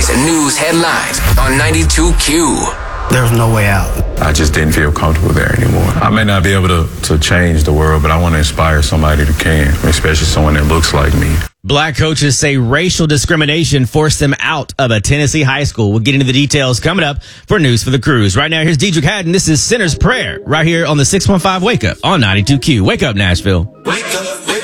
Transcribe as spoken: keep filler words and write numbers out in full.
Today's news headlines on ninety-two Q. There's no way out. I just didn't feel comfortable there anymore. I may not be able to, to change the world, but I want to inspire somebody that can, especially someone that looks like me. Black coaches say racial discrimination forced them out of a Tennessee high school. We'll get into the details coming up for News for the Cruise. Right now, here's Deidre Haddon. This is Sinner's Prayer right here on the six one five Wake Up on ninety-two Q. Wake up, Nashville. Wake up.